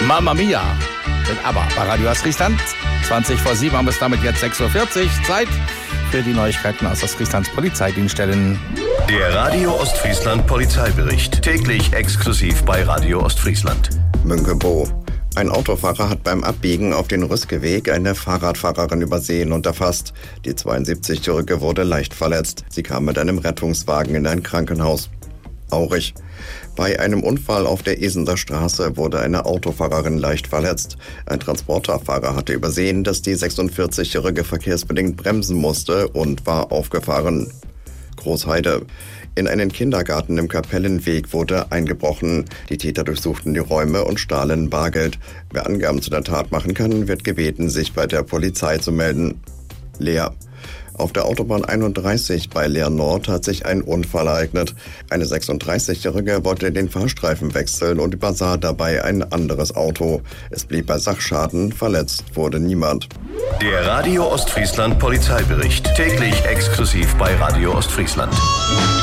Mamma Mia. Mit ABBA bei Radio Ostfriesland. 20:07 haben wir es damit jetzt 6:40 Uhr. Zeit für die Neuigkeiten aus Ostfrieslands Polizeidienststellen. Der Radio Ostfriesland Polizeibericht. Täglich exklusiv bei Radio Ostfriesland. Münkebo. Ein Autofahrer hat beim Abbiegen auf den Rüskeweg eine Fahrradfahrerin übersehen und erfasst. Die 72-Jährige wurde leicht verletzt. Sie kam mit einem Rettungswagen in ein Krankenhaus. Aurich. Bei einem Unfall auf der Esenser Straße wurde eine Autofahrerin leicht verletzt. Ein Transporterfahrer hatte übersehen, dass die 46-Jährige verkehrsbedingt bremsen musste und war aufgefahren. Großheide. In einen Kindergarten im Kapellenweg wurde eingebrochen. Die Täter durchsuchten die Räume und stahlen Bargeld. Wer Angaben zu der Tat machen kann, wird gebeten, sich bei der Polizei zu melden. Leer. Auf der Autobahn 31 bei Leer Nord hat sich ein Unfall ereignet. Eine 36-Jährige wollte den Fahrstreifen wechseln und übersah dabei ein anderes Auto. Es blieb bei Sachschaden, verletzt wurde niemand. Der Radio Ostfriesland Polizeibericht. Täglich exklusiv bei Radio Ostfriesland.